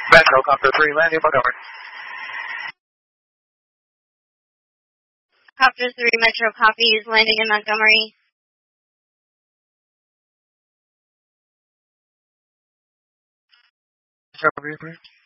Metro Copter 3, landing Montgomery. Copter 3, Metro copies, landing in Montgomery. Montgomery, please.